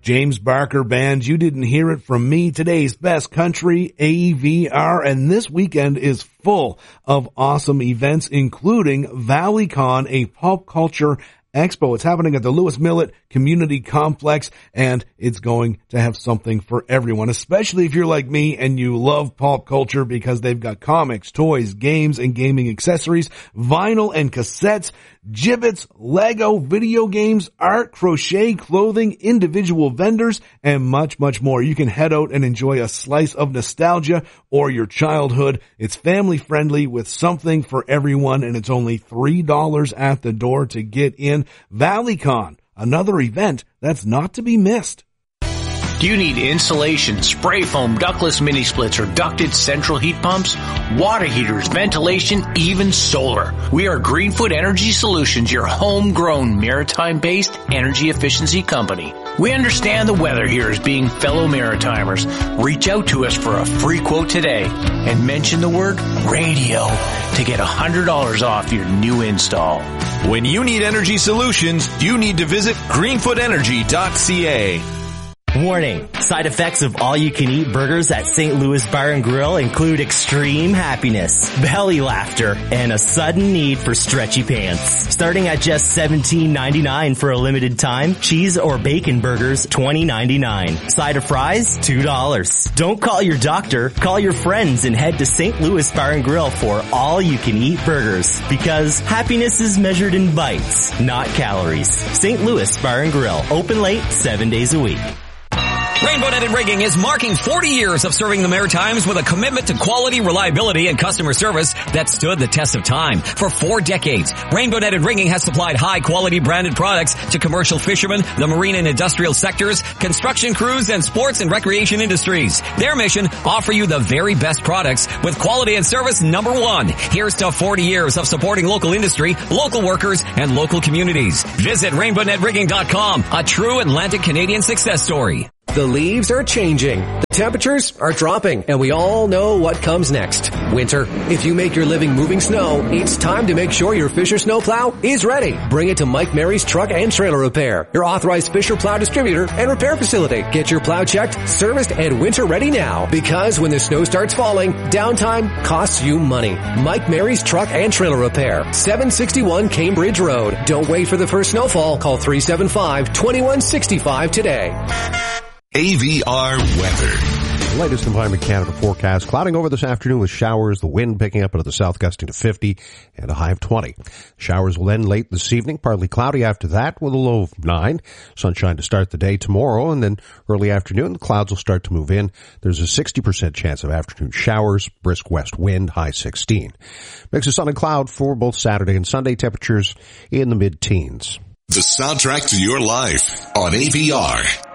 James Barker Band. You didn't hear it from me. Today's best country, AVR, and this weekend is full of awesome events, including ValleyCon, a pop culture expo. It's happening at the Lewis Millet Community Complex, and it's going to have something for everyone, especially if you're like me and you love pop culture, because they've got comics, toys, games, and gaming accessories, vinyl and cassettes, gibbets, Lego, video games, art, crochet, clothing, individual vendors, and much, much more. You can head out and enjoy a slice of nostalgia or your childhood. It's family friendly with something for everyone, and it's only $3 at the door to get in. ValleyCon, another event that's not to be missed. Do you need insulation, spray foam, ductless mini splits, or ducted central heat pumps, water heaters, ventilation, even solar? We are Greenfoot Energy Solutions, your homegrown maritime-based energy efficiency company. We understand the weather here as being fellow Maritimers. Reach out to us for a free quote today and mention the word radio to get $100 off your new install. When you need energy solutions, you need to visit greenfootenergy.ca. Warning, side effects of all-you-can-eat burgers at St. Louis Bar and Grill include extreme happiness, belly laughter, and a sudden need for stretchy pants. Starting at just $17.99 for a limited time, cheese or bacon burgers, $20.99. Side of fries, $2. Don't call your doctor, call your friends and head to St. Louis Bar and Grill for all-you-can-eat burgers. Because happiness is measured in bites, not calories. St. Louis Bar and Grill, open late, 7 days a week. Rainbow Netted Rigging is marking 40 years of serving the Maritimes with a commitment to quality, reliability, and customer service that stood the test of time. For 4 decades, Rainbow Netted Rigging has supplied high-quality branded products to commercial fishermen, the marine and industrial sectors, construction crews, and sports and recreation industries. Their mission, offer you the very best products with quality and service number 1. Here's to 40 years of supporting local industry, local workers, and local communities. Visit RainbowNetRigging.com, a true Atlantic Canadian success story. The leaves are changing, the temperatures are dropping, and we all know what comes next. Winter. If you make your living moving snow, it's time to make sure your Fisher snowplow is ready. Bring it to Mike Mary's Truck and Trailer Repair, your authorized Fisher plow distributor and repair facility. Get your plow checked, serviced, and winter ready now. Because when the snow starts falling, downtime costs you money. Mike Mary's Truck and Trailer Repair, 761 Cambridge Road. Don't wait for the first snowfall. Call 375-2165 today. AVR weather. The latest Environment Canada forecast. Clouding over this afternoon with showers, the wind picking up into the south gusting to 50 and a high of 20. Showers will end late this evening, partly cloudy after that with a low of 9. Sunshine to start the day tomorrow, and then early afternoon the clouds will start to move in. There's a 60% chance of afternoon showers, brisk west wind, high 16. Mix of sun and cloud for both Saturday and Sunday, temperatures in the mid-teens. The soundtrack to your life on AVR.